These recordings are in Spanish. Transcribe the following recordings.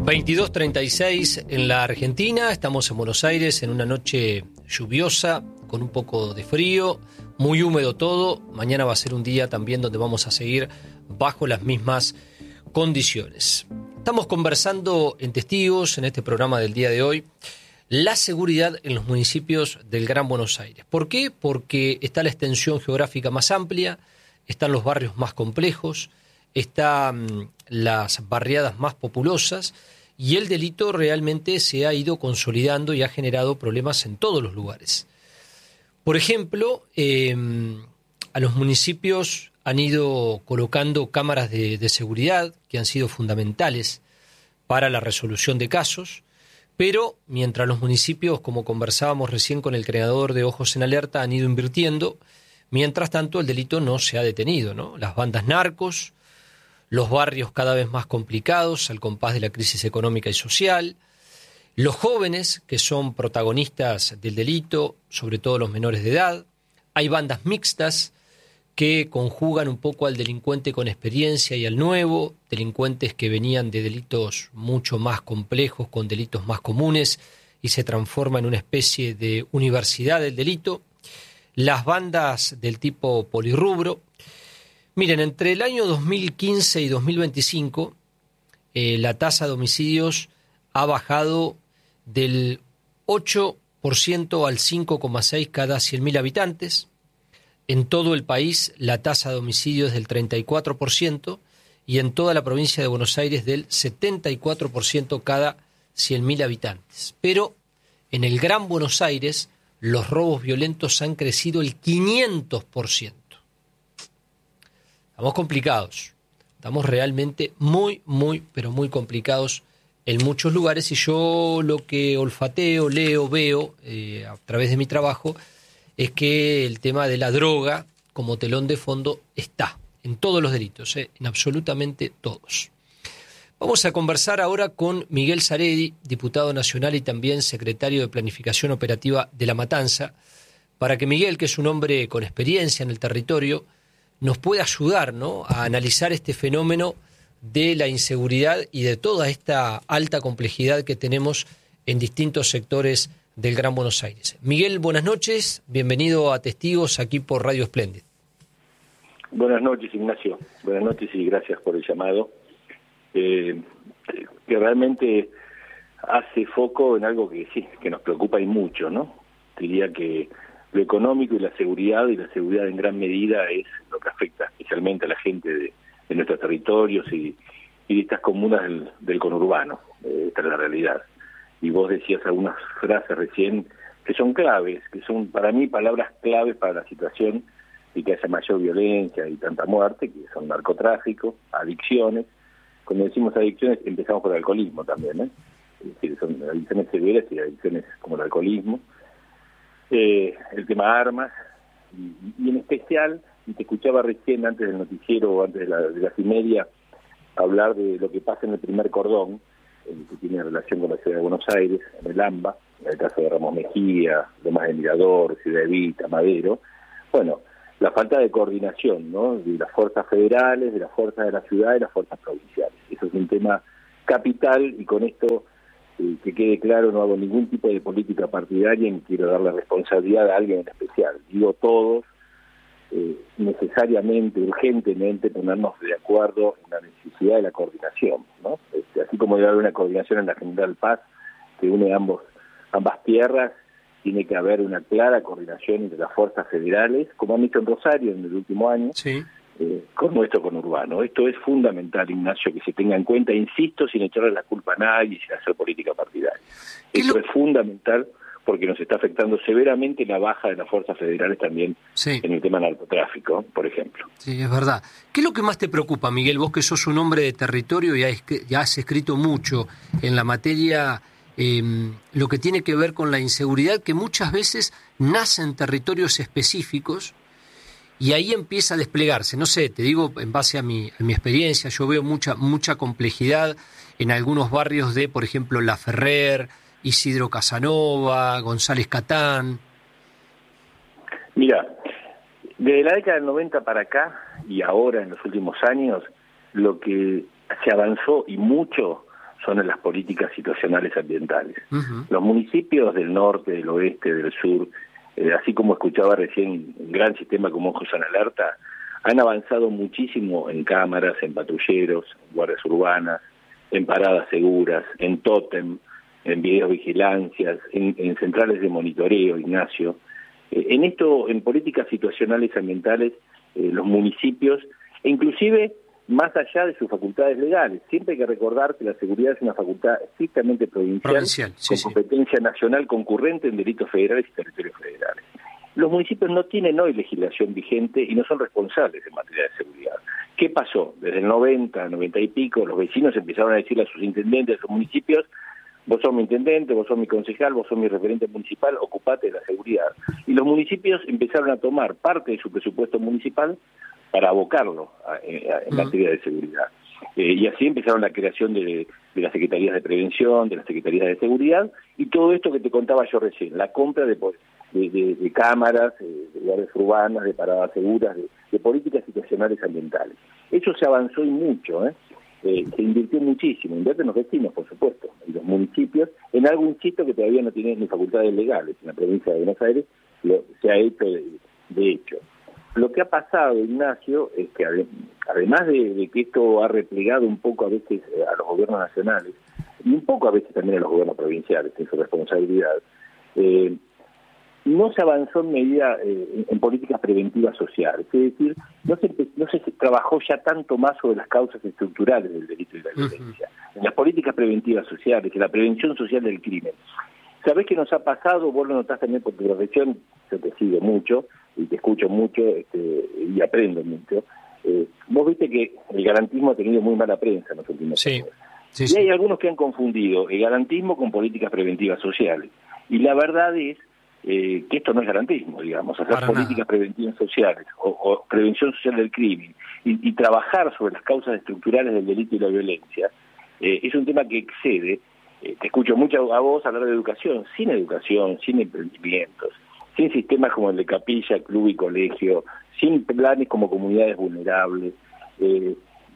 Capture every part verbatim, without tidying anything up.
veintidós treinta y seis en la Argentina, estamos en Buenos Aires en una noche lluviosa, con un poco de frío, muy húmedo todo. Mañana va a ser un día también donde vamos a seguir bajo las mismas condiciones. Estamos conversando en Testigos, en este programa del día de hoy, la seguridad en los municipios del Gran Buenos Aires. ¿Por qué? Porque está la extensión geográfica más amplia, están los barrios más complejos, están las barriadas más populosas y el delito realmente se ha ido consolidando y ha generado problemas en todos los lugares. Por ejemplo, eh, a los municipios han ido colocando cámaras de, de seguridad que han sido fundamentales para la resolución de casos, pero mientras los municipios, como conversábamos recién con el creador de Ojos en Alerta, han ido invirtiendo, mientras tanto el delito no se ha detenido, ¿no? Las bandas narcos, los barrios cada vez más complicados al compás de la crisis económica y social, los jóvenes que son protagonistas del delito, sobre todo los menores de edad, hay bandas mixtas que conjugan un poco al delincuente con experiencia y al nuevo, delincuentes que venían de delitos mucho más complejos, con delitos más comunes, y se transforma en una especie de universidad del delito, las bandas del tipo polirrubro. Miren, entre el año dos mil quince y dos mil veinticinco, eh, la tasa de homicidios ha bajado del ocho por ciento al cinco coma seis por ciento cada cien mil habitantes. En todo el país la tasa de homicidios es del treinta y cuatro por ciento y en toda la provincia de Buenos Aires del setenta y cuatro por ciento cada cien mil habitantes. Pero en el Gran Buenos Aires los robos violentos han crecido el quinientos por ciento. Estamos complicados, estamos realmente muy, muy, pero muy complicados en muchos lugares y yo lo que olfateo, leo, veo eh, a través de mi trabajo es que el tema de la droga como telón de fondo está en todos los delitos, eh, en absolutamente todos. Vamos a conversar ahora con Miguel Saredi, diputado nacional y también secretario de Planificación Operativa de La Matanza, para que Miguel, que es un hombre con experiencia en el territorio, nos puede ayudar, ¿no?, a analizar este fenómeno de la inseguridad y de toda esta alta complejidad que tenemos en distintos sectores del Gran Buenos Aires. Miguel, buenas noches, bienvenido a Testigos aquí por Radio Splendid. Buenas noches, Ignacio, buenas noches y gracias por el llamado, eh, que realmente hace foco en algo que sí, que nos preocupa y mucho, ¿no? Diría que lo económico y la seguridad, y la seguridad en gran medida es lo que afecta especialmente a la gente de, de nuestros territorios y, y de estas comunas del, del conurbano. Eh, esta es la realidad. Y vos decías algunas frases recién que son claves, que son para mí palabras claves para la situación y que haya mayor violencia y tanta muerte, que son narcotráfico, adicciones. Cuando decimos adicciones empezamos por el alcoholismo también, ¿eh? Es decir, son adicciones severas y adicciones como el alcoholismo. Eh, el tema armas y, y en especial, y te escuchaba recién antes del noticiero o antes de, la, de las y media hablar de lo que pasa en el primer cordón, el que tiene relación con la ciudad de Buenos Aires, en el AMBA, en el caso de Ramos Mejía, Lomas del Mirador, Ciudad Evita, Madero. Bueno, la falta de coordinación, ¿no?, de las fuerzas federales, de las fuerzas de la ciudad y las fuerzas provinciales. Eso es un tema capital y con esto, Eh, que quede claro, no hago ningún tipo de política partidaria ni quiero darle responsabilidad a alguien en especial. Digo todos, eh, necesariamente, urgentemente ponernos de acuerdo en la necesidad de la coordinación, ¿no? Este, así como debe haber una coordinación en la General Paz que une ambos ambas tierras, tiene que haber una clara coordinación entre las fuerzas federales, como han hecho en Rosario en el último año, sí. Eh, con nuestro conurbano. Esto es fundamental, Ignacio, que se tenga en cuenta, insisto, sin echarle la culpa a nadie, sin hacer política partidaria. Esto lo... es fundamental porque nos está afectando severamente la baja de las fuerzas federales también, sí, en el tema narcotráfico, por ejemplo. Sí, es verdad. ¿Qué es lo que más te preocupa, Miguel? Vos que sos un hombre de territorio y ya has escrito mucho en la materia, eh, lo que tiene que ver con la inseguridad, que muchas veces nace en territorios específicos, y ahí empieza a desplegarse. No sé, te digo en base a mi, a mi experiencia, yo veo mucha mucha complejidad en algunos barrios de, por ejemplo, La Ferrer, Isidro Casanova, González Catán. Mira, desde la década del noventa para acá y ahora en los últimos años, lo que se avanzó y mucho son en las políticas situacionales ambientales. Uh-huh. Los municipios del norte, del oeste, del sur, eh, así como escuchaba recién, un gran sistema como Ojos en Alerta, han avanzado muchísimo en cámaras, en patrulleros, en guardias urbanas, en paradas seguras, en tótem, en videovigilancias, en, en centrales de monitoreo, Ignacio. Eh, en esto, en políticas situacionales ambientales, eh, los municipios, e inclusive más allá de sus facultades legales, siempre hay que recordar que la seguridad es una facultad estrictamente provincial, provincial sí, con sí. competencia nacional concurrente en delitos federales y territorios federales. Los municipios no tienen hoy legislación vigente y no son responsables en materia de seguridad. ¿Qué pasó? Desde el noventa, noventa y pico, los vecinos empezaron a decirle a sus intendentes, a sus municipios, vos sos mi intendente, vos sos mi concejal, vos sos mi referente municipal, ocupate de la seguridad. Y los municipios empezaron a tomar parte de su presupuesto municipal para abocarlo a, a, en uh-huh. materia de seguridad. Eh, y así empezaron la creación de, de las secretarías de prevención, de las secretarías de seguridad, y todo esto que te contaba yo recién, la compra de, de, de, de cámaras, de guardias urbanas, de paradas seguras, de, de políticas situacionales ambientales. Eso se avanzó y mucho, ¿eh? Eh, se invirtió muchísimo, invierten los vecinos, por supuesto, en los municipios, en algo, insisto, que todavía no tiene ni facultades legales. En la provincia de Buenos Aires lo, se ha hecho de, de hecho. Lo que ha pasado, Ignacio, es que además de, de que esto ha replegado un poco a veces a los gobiernos nacionales, y un poco a veces también a los gobiernos provinciales en su responsabilidad, eh, no se avanzó en medida eh, en políticas preventivas sociales, es decir, no se, no se trabajó ya tanto más sobre las causas estructurales del delito y la violencia, uh-huh. en las políticas preventivas sociales, en la prevención social del crimen. ¿Sabés qué nos ha pasado? Vos lo notás también por tu profesión, yo te sigo mucho y te escucho mucho este, y aprendo mucho. Eh, vos viste que el garantismo ha tenido muy mala prensa en los últimos sí, años. Sí, y sí. hay algunos que han confundido el garantismo con políticas preventivas sociales. Y la verdad es eh, que esto no es garantismo, digamos, hacer Para políticas nada. preventivas sociales o, o prevención social del crimen y, y trabajar sobre las causas estructurales del delito y la violencia eh, es un tema que excede. Eh, te escucho mucho a vos hablar de educación, sin educación, sin emprendimientos, sin sistemas como el de capilla, club y colegio, sin planes como comunidades vulnerables, eh,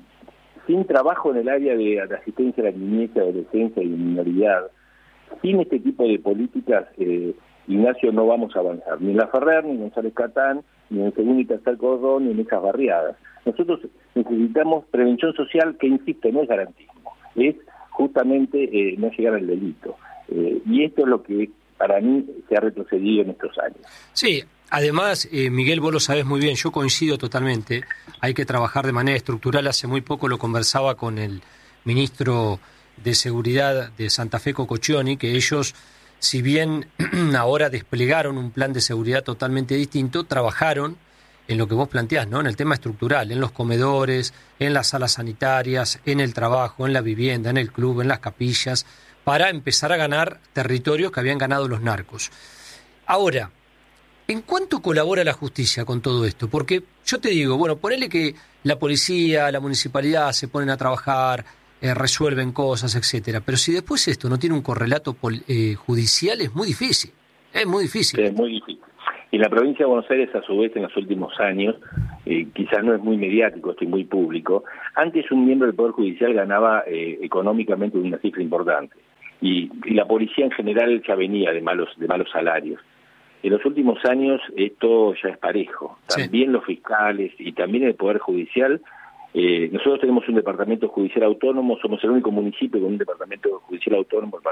sin trabajo en el área de, de asistencia a la niñez, adolescencia y minoridad. Sin este tipo de políticas, eh, Ignacio, no vamos a avanzar, ni en La Ferrer, ni en González Catán, ni en el segundo y tercer cordón, ni en esas barriadas. Nosotros necesitamos prevención social que, insisto, no es garantismo, es justamente eh, no llegar al delito. Eh, y esto es lo que para mí se ha retrocedido en estos años. Sí, además, eh, Miguel, vos lo sabés muy bien, yo coincido totalmente, hay que trabajar de manera estructural. Hace muy poco lo conversaba con el ministro de Seguridad de Santa Fe, Cococcioni, que ellos, si bien ahora desplegaron un plan de seguridad totalmente distinto, trabajaron en lo que vos planteás, ¿no? En el tema estructural, en los comedores, en las salas sanitarias, en el trabajo, en la vivienda, en el club, en las capillas, para empezar a ganar territorios que habían ganado los narcos. Ahora, ¿en cuánto colabora la justicia con todo esto? Porque yo te digo, bueno, ponele que la policía, la municipalidad se ponen a trabajar, eh, resuelven cosas, etcétera, pero si después esto no tiene un correlato pol- eh, judicial, es muy difícil, es muy difícil. Sí, es muy difícil. Y la provincia de Buenos Aires, a su vez, en los últimos años, eh, quizás no es muy mediático, esto es muy público, antes un miembro del Poder Judicial ganaba eh, económicamente una cifra importante. Y, y la policía en general ya venía de malos, de malos salarios. En los últimos años esto ya es parejo. También sí. Los fiscales y también el Poder Judicial. Eh, nosotros tenemos un departamento judicial autónomo, somos el único municipio con un departamento judicial autónomo.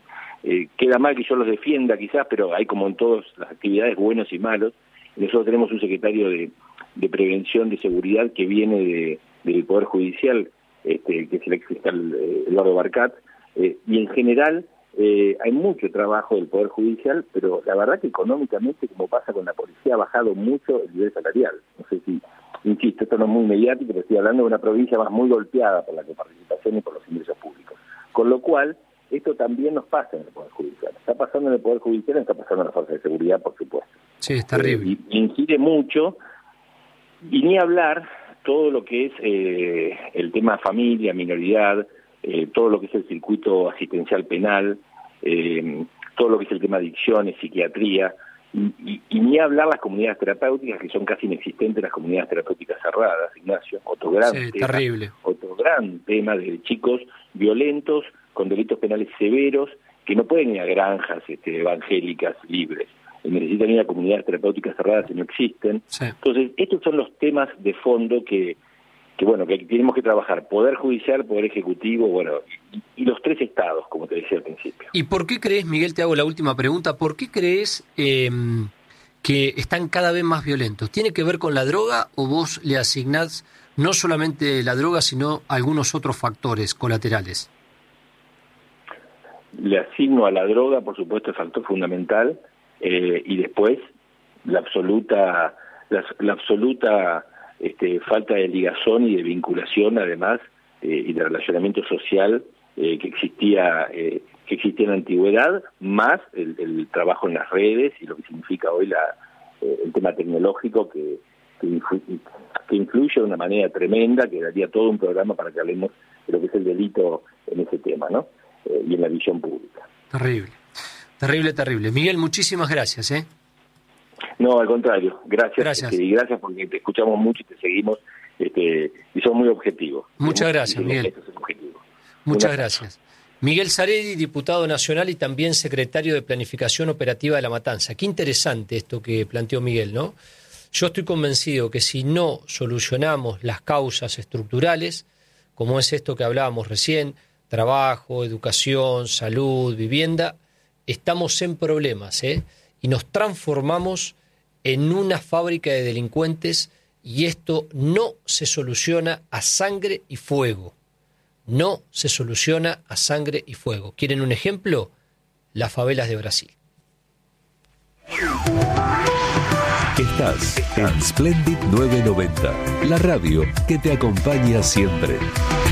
Eh, queda mal que yo los defienda quizás, pero hay como en todas las actividades buenos y malos. Nosotros tenemos un secretario de, de Prevención de Seguridad que viene de, del Poder Judicial, este, que es el ex fiscal eh, Eduardo Barcat, eh, y en general eh, hay mucho trabajo del Poder Judicial, pero la verdad que económicamente, como pasa con la policía, ha bajado mucho el nivel salarial. No sé si, insisto, esto no es muy mediático, pero estoy hablando de una provincia más muy golpeada por la coparticipación y por los ingresos públicos. Con lo cual, esto también nos pasa en el Poder Judicial. Está pasando en el Poder Judicial y está pasando en la Fuerza de Seguridad, por supuesto. Sí, es terrible. Eh, y incide mucho, y ni hablar todo lo que es eh, el tema familia, minoridad, eh, todo lo que es el circuito asistencial penal, eh, todo lo que es el tema adicciones, psiquiatría, y, y, y ni hablar las comunidades terapéuticas, que son casi inexistentes las comunidades terapéuticas cerradas, Ignacio, otro gran sí, tema, terrible. otro gran tema de chicos violentos con delitos penales severos que no pueden ir a granjas este, evangélicas libres. Necesitan ir a comunidades terapéuticas cerradas que no existen. Sí. Entonces, estos son los temas de fondo que, que bueno, que tenemos que trabajar. Poder judicial, poder ejecutivo, bueno, y, y los tres estados, como te decía al principio. ¿Y por qué crees, Miguel, te hago la última pregunta, por qué crees eh, que están cada vez más violentos? ¿Tiene que ver con la droga o vos le asignás no solamente la droga, sino algunos otros factores colaterales? Le asigno a la droga, por supuesto, el factor fundamental, eh, y después la absoluta la, la absoluta este, falta de ligazón y de vinculación, además, eh, y de relacionamiento social eh, que existía eh, que existía en la antigüedad, más el, el trabajo en las redes y lo que significa hoy la, eh, el tema tecnológico que, que, influ, que influye de una manera tremenda, que daría todo un programa para que hablemos de lo que es el delito en ese tema, ¿no? Eh, y en la visión pública. Terrible, terrible, terrible. Miguel, muchísimas gracias, ¿eh? No, al contrario, gracias. Gracias. Este, y gracias porque te escuchamos mucho y te seguimos, este, y son muy objetivos. Muchas gracias, Miguel. Muchas gracias. Miguel Saredi, diputado nacional y también secretario de Planificación Operativa de La Matanza. Qué interesante esto que planteó Miguel, ¿no? Yo estoy convencido que si no solucionamos las causas estructurales, como es esto que hablábamos recién, trabajo, educación, salud, vivienda, estamos en problemas, ¿eh? Y nos transformamos en una fábrica de delincuentes y esto no se soluciona a sangre y fuego. No se soluciona a sangre y fuego. ¿Quieren un ejemplo? Las favelas de Brasil. Estás en Splendid novecientos noventa, la radio que te acompaña siempre.